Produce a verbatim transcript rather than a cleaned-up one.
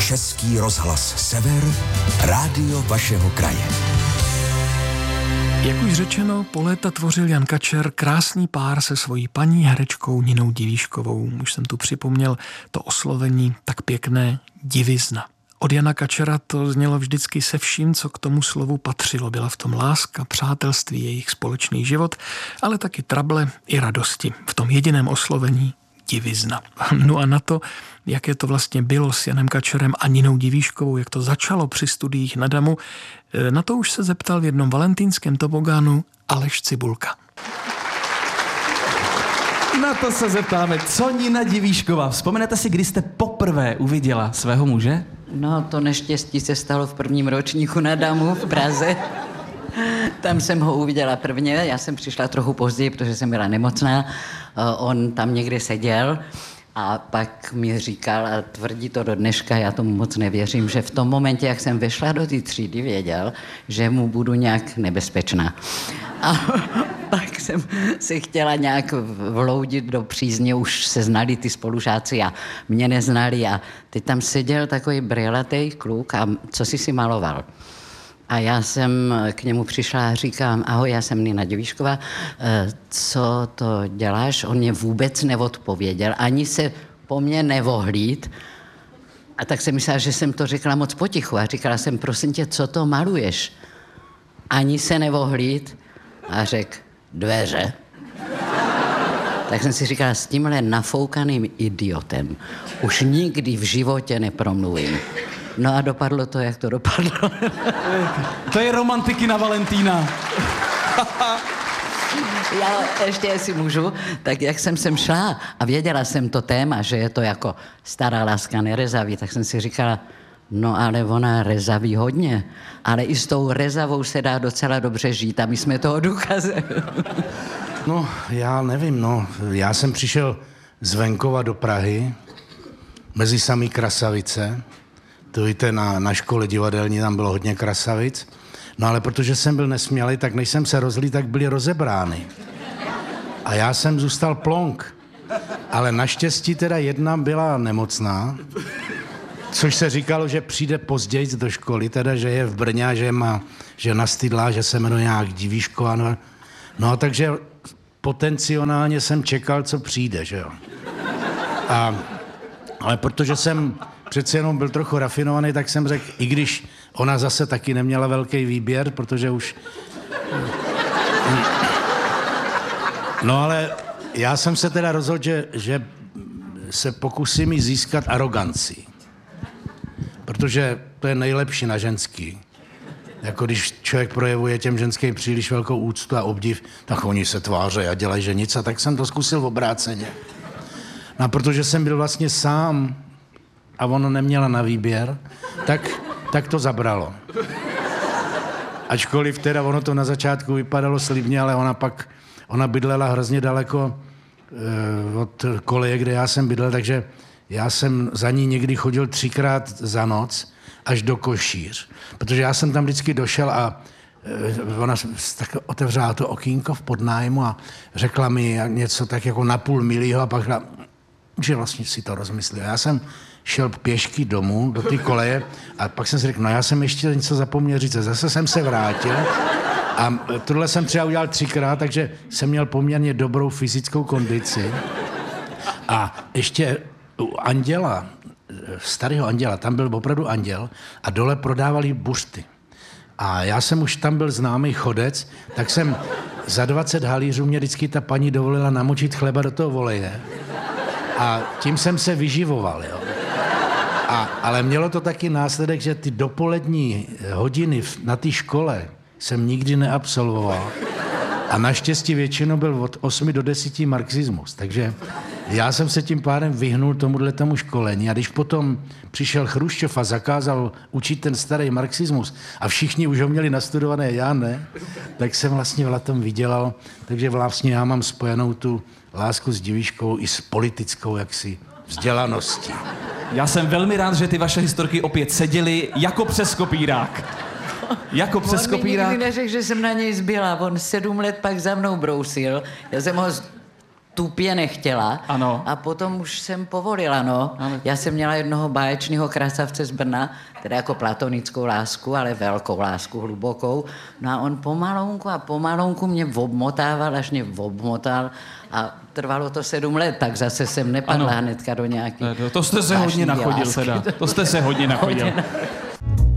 Český rozhlas Sever, rádio vašeho kraje. Jak už řečeno, po léta tvořil Jan Kačer krásný pár se svojí paní herečkou Ninou Divíškovou. Už jsem tu připomněl to oslovení tak pěkné divizna. Od Jana Kačera to znělo vždycky se vším, co k tomu slovu patřilo. Byla v tom láska, přátelství, jejich společný život, ale taky trable i radosti. V tom jediném oslovení divizna. No a na to, jaké to vlastně bylo s Janem Kačerem a Ninou Divíškovou, jak to začalo při studiích na Damu, na to už se zeptal v jednom valentýnském tobogánu Aleš Cibulka. Na to se zeptáme, co Nina Divíšková. Vzpomenete si, kdy jste poprvé uviděla svého muže? No, to neštěstí se stalo v prvním ročníku na Damu v Praze. Tam jsem ho uviděla prvně, já jsem přišla trochu později, protože jsem byla nemocná. On tam někde seděl a pak mi říkal, a tvrdí to do dneška, já tomu moc nevěřím, že v tom momentě, jak jsem vešla do té třídy, věděl, že mu budu nějak nebezpečná. A pak jsem se chtěla nějak vloudit do přízně, už se znali ty spolužáci a mě neznali a teď tam seděl takový brilatej kluk a co si si maloval. A já jsem k němu přišla a říkám, ahoj, já jsem Nina Divíšková, co to děláš? On mě vůbec neodpověděl, ani se po mně nevohlíd. A tak jsem myslela, že jsem to řekla moc potichu a říkala jsem, prosím tě, co to maluješ? Ani se nevohlíd a řekl, dveře. Tak jsem si říkala, s tímhle nafoukaným idiotem už nikdy v životě nepromluvím. No a dopadlo to, jak to dopadlo. To je romantiky na Valentína. Já ještě, jestli můžu, tak jak jsem sem šla a věděla jsem to téma, že je to jako stará láska nerezaví, tak jsem si říkala, no ale ona rezaví hodně, ale i s tou rezavou se dá docela dobře žít a my jsme toho důkazem. No, já nevím, no. Já jsem přišel z venkova do Prahy, mezi samý krasavice. To víte, na, na škole divadelní tam bylo hodně krasavic. No ale protože jsem byl nesmělý, tak než jsem se rozlí, tak byly rozebrány. A já jsem zůstal plonk. Ale naštěstí teda jedna byla nemocná, což se říkalo, že přijde později do školy, teda, že je v Brně, že má, že nastydlá, že se jmenuje nějak Divíšková. No, no takže potenciálně jsem čekal, co přijde, že jo. A, ale protože jsem přece jenom byl trochu rafinovaný, tak jsem řekl, i když ona zase taky neměla velký výběr, protože už... No ale já jsem se teda rozhodl, že, že se pokusím jí získat aroganci. Protože to je nejlepší na ženský. Jako když člověk projevuje těm ženským příliš velkou úctu a obdiv, tak oni se tváří a dělají, že nic. A tak jsem to zkusil v obráceně. No a protože jsem byl vlastně sám a ona neměla na výběr, tak, tak to zabralo. Ačkoliv teda ono to na začátku vypadalo slibně, ale ona pak, ona bydlela hrozně daleko e, od koleje, kde já jsem bydlel, takže já jsem za ní někdy chodil třikrát za noc až do Košíř, protože já jsem tam vždycky došel a e, ona tak otevřela to okýnko v podnájmu a řekla mi něco tak jako na půl milího a pak řekla, že vlastně si to rozmyslel. Já jsem šel pěšky domů do té koleje a pak jsem si řekl, no já jsem ještě něco zapomněl říct. Zase jsem se vrátil a tohle jsem třeba udělal třikrát, takže jsem měl poměrně dobrou fyzickou kondici. A ještě u Anděla, starého Anděla, tam byl opravdu anděl a dole prodávali buřty. A já jsem už tam byl známý chodec, tak jsem za dvacet halířů mě vždycky ta paní dovolila namočit chleba do toho voleje. A tím jsem se vyživoval, jo. A, ale mělo to taky následek, že ty dopolední hodiny na té škole jsem nikdy neabsolvoval. A naštěstí většinou byl od osmi do deseti marxismus. Takže já jsem se tím pádem vyhnul tomuhle tomu školení. A když potom přišel Chruščov a zakázal učit ten starý marxismus a všichni už ho měli nastudované, já ne, tak jsem vlastně v tom vydělal. Takže vlastně já mám spojenou tu lásku s Divíškovou i s politickou jaksi vzdělaností. Já jsem velmi rád, že ty vaše historky opět seděly jako přes kopírák. Jako přes kopírák. On mi nikdy neřekl, že jsem na něj zbyla. On sedm let pak za mnou brousil. Já jsem ho tupě nechtěla. Ano. A potom už jsem povolila, no. Ale... Já jsem měla jednoho báječného krasavce z Brna, teda jako platonickou lásku, ale velkou lásku, hlubokou. No a on pomalonku a pomalonku mě obmotával, až mě obmotal a trvalo to sedm let, tak zase jsem nepadla ano. hnedka do nějaký... To jste se hodně nachodil teda. To jste se hodně nachodil.